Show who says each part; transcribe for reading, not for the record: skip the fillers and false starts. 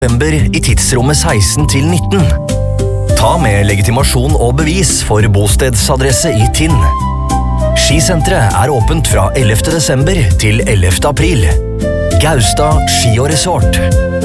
Speaker 1: november i tidsrommet 16 til 19. Ta med legitimasjon og bevis for bostedsadresse i Tinn. Skisenteret er åpent fra 11. desember til 11. april. Gaustad Ski og Resort.